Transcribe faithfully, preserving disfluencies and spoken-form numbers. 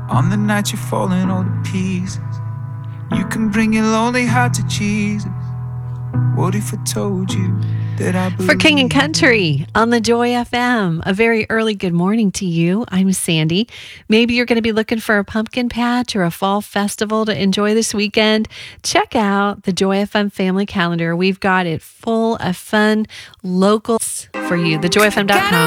On the night you're falling all to pieces, you can bring your lonely heart to Jesus. What if I told you that I believe? For King and Country on the Joy F M, a very early good morning to you. I'm Sandy. Maybe you're going to be looking for a pumpkin patch or a fall festival to enjoy this weekend. Check out the Joy F M family calendar. We've got it full of fun locals for you, the joy f m dot com.